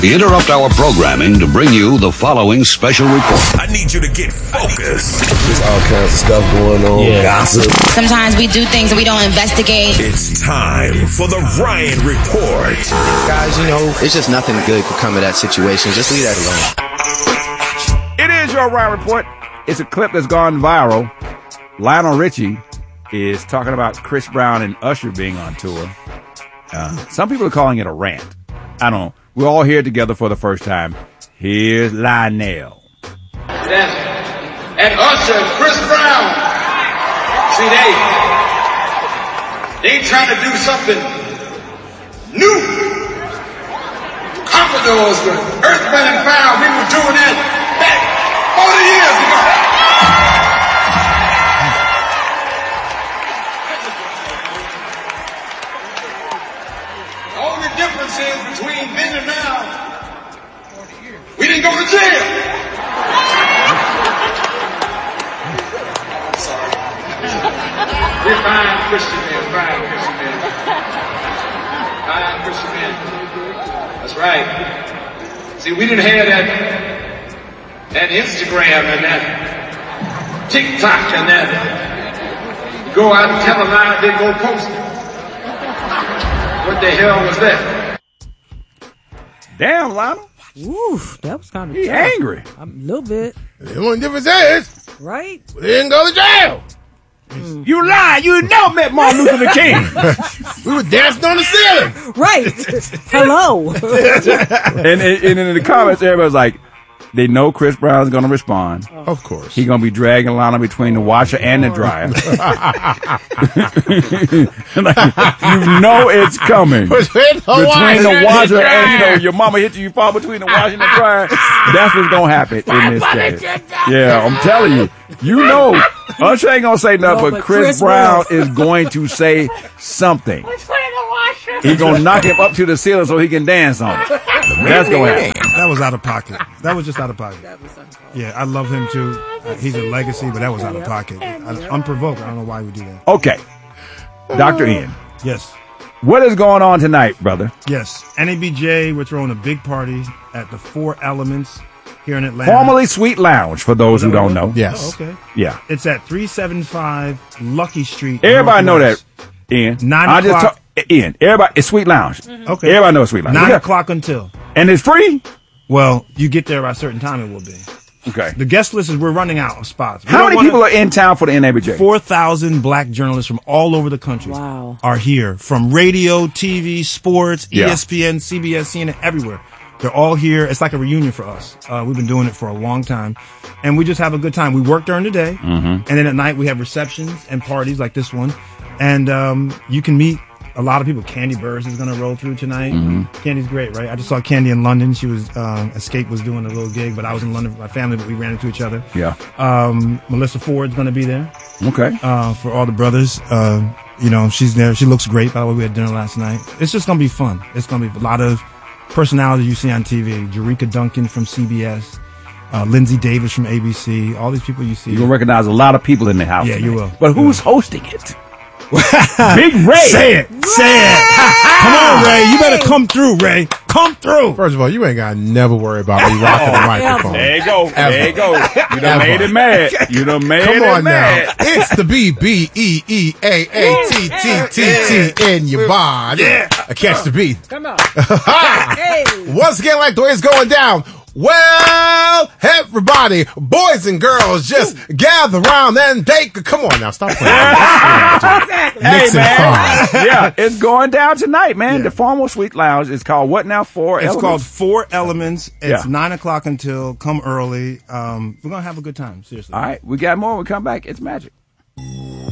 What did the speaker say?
We interrupt our programming to bring you the following special report. I need you to get focused. There's all kinds of stuff going on. Gossip. Sometimes we do things and we don't investigate. It's time for the Ryan Report. Guys, it's just nothing good could come of that situation. Just leave that alone. It is your Ryan Report. It's a clip that's gone viral. Lionel Richie is talking about Chris Brown and Usher being on tour. Some people are calling it a rant. I don't know. We're all here together for the first time. Here's Lionel. And Usher and Chris Brown, see, they trying to do something new. Commodores, the Earth, Wind and Fire, we were doing that back 40 years ago. The only difference is between then and now, we didn't go to jail. I'm sorry. We're fine Christian men, fine Christian men. Fine Christian men. That's right. See, we didn't have that Instagram and that TikTok and that go out and tell a lie, then go post it. What the hell was that? Damn, Lionel. Ooh, that was kind of He angry. A little bit. The only difference is, right? we didn't go to jail. You lie. You never met Martin Luther King. We were dancing on the ceiling. Right. Hello. and in the comments, everybody's like, they know Chris Brown's going to respond. Of course. He's going to be dragging Lionel between the washer and the dryer. Like, you know it's coming. Between the washer and, your mama hit you fall between the washer and the dryer. That's what's going to happen in this case. Yeah, I'm telling you. You know, Usher ain't going to say nothing, but Chris Brown is going to say something. He's going to knock him up to the ceiling so he can dance on it. That's going to happen. That was out of pocket. That was just out of pocket. Yeah, I love him too. He's a legacy, but that was out of pocket. Unprovoked. I don't know why we do that. Okay. Dr. Ian. Yes. What is going on tonight, brother? Yes. NABJ, we're throwing a big party at the Four Elements here in Atlanta. Formerly Sweet Lounge, for those who don't know. Yes. Oh, okay. Yeah. It's at 375 Lucky Street. Everybody know Northwest. that, Ian. 9 o'clock. Ian, everybody, it's Sweet Lounge. Okay. Everybody knows Sweet Lounge. 9 o'clock until. And it's free? Well, you get there by a certain time, it will be. Okay. The guest list is, we're running out of spots. How many people are in town for the NABJ? 4,000 black journalists from all over the country are here. From radio, TV, sports, ESPN, CBS, CNN, everywhere. They're all here. It's like a reunion for us. We've been doing it for a long time. And we just have a good time. We work during the day. And then at night we have receptions and parties like this one. And you can meet a lot of people. Candy Burrs is going to roll through tonight. Candy's great, right? I just saw Candy in London. She was, Escape was doing a little gig, but I was in London with my family, but we ran into each other. Yeah. Melissa Ford's going to be there. Okay. For all the brothers. She's there. She looks great. By the way, we had dinner last night. It's just going to be fun. It's going to be a lot of personalities you see on TV. Jerika Duncan from CBS. Lindsay Davis from ABC. All these people you see. You're going to recognize a lot of people in the house. Yeah, you will. But who's hosting it? Big Ray. Say it. Come on, Ray. You better come through, Ray. Come through. First of all, you ain't got to never worry about me rocking the microphone. There you go. There you go. You done made it mad. You done made Come it on mad. now. It's the BBEEAATTTT in your body. Yeah. I catch the beat. Come on. Hey. Once again, like the way it's going down. Well, everybody, boys and girls, just gather around and they could come on now. Stop playing. Hey, man. Yeah, it's going down tonight, man. The formal Sweet Lounge is called what now? It's called Four Elements. It's 9 o'clock until. Come early. We're going to have a good time. Seriously. All right. We got more when we come back. It's magic.